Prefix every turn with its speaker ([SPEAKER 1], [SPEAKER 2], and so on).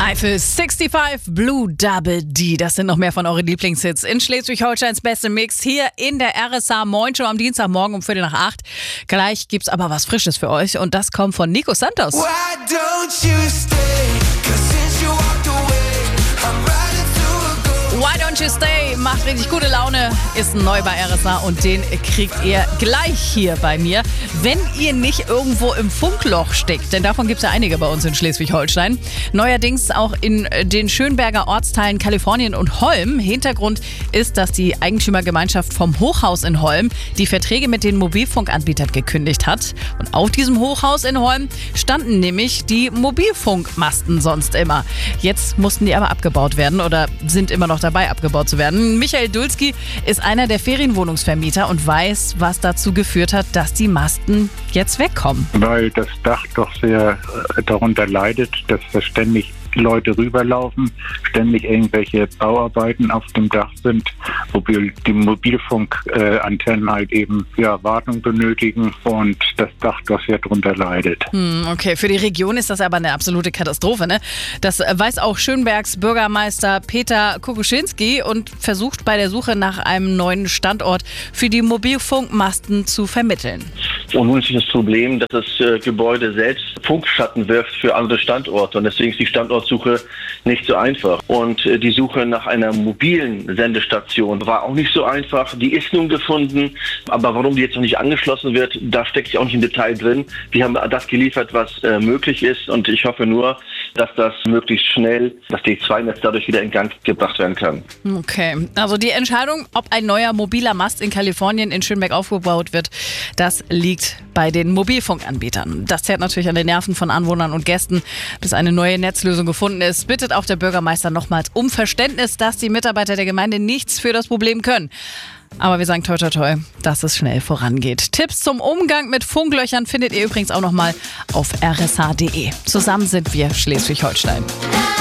[SPEAKER 1] Eiffel 65, Blue Double D. Das sind noch mehr von euren Lieblingshits in Schleswig-Holsteins beste Mix hier in der RSA Moin Show am Dienstagmorgen um 7:45. Gleich gibt's aber was Frisches für euch und das kommt von Nico Santos.
[SPEAKER 2] Why don't you stay? 'Cause since you walked away, I'm ready to go.
[SPEAKER 1] Why Don't You Stay macht richtig gute Laune, ist neu bei RSA und den kriegt ihr gleich hier bei mir, wenn ihr nicht irgendwo im Funkloch steckt, denn davon gibt es ja einige bei uns in Schleswig-Holstein. Neuerdings auch in den Schönberger Ortsteilen Kalifornien und Holm. Hintergrund ist, dass die Eigentümergemeinschaft vom Hochhaus in Holm die Verträge mit den Mobilfunkanbietern gekündigt hat. Und auf diesem Hochhaus in Holm standen nämlich die Mobilfunkmasten sonst immer. Jetzt mussten die aber abgebaut werden oder sind immer noch dabei abgebaut zu werden. Michael Dulski ist einer der Ferienwohnungsvermieter und weiß, was dazu geführt hat, dass die Masten jetzt wegkommen.
[SPEAKER 3] Weil das Dach doch sehr darunter leidet, dass da ständig Leute rüberlaufen, ständig irgendwelche Bauarbeiten auf dem Dach sind, wo die Mobilfunkantennen halt eben Wartung benötigen und das Dach doch sehr darunter leidet.
[SPEAKER 1] Okay, für die Region ist das aber eine absolute Katastrophe, ne? Das weiß auch Schönbergs Bürgermeister Peter Kukuschinski und versucht bei der Suche nach einem neuen Standort für die Mobilfunkmasten zu vermitteln.
[SPEAKER 4] Und nun ist das Problem, dass das Gebäude selbst Funkschatten wirft für andere Standorte und deswegen ist die Standortsuche nicht so einfach. Und die Suche nach einer mobilen Sendestation war auch nicht so einfach. Die ist nun gefunden, aber warum die jetzt noch nicht angeschlossen wird, da stecke ich auch nicht im Detail drin. Wir haben das geliefert, was möglich ist und ich hoffe nur, dass das möglichst schnell, das D2-Netz dadurch wieder in Gang gebracht werden kann.
[SPEAKER 1] Okay, also die Entscheidung, ob ein neuer mobiler Mast in Kalifornien in Schönberg aufgebaut wird, das liegt bei den Mobilfunkanbietern. Das zerrt natürlich an den Nerven von Anwohnern und Gästen, bis eine neue Netzlösung gefunden ist. Bittet auch der Bürgermeister nochmals um Verständnis, dass die Mitarbeiter der Gemeinde nichts für das Problem können. Aber wir sagen toi toi toi, dass es schnell vorangeht. Tipps zum Umgang mit Funklöchern findet ihr übrigens auch nochmal auf rsa.de. Zusammen sind wir Schleswig-Holstein.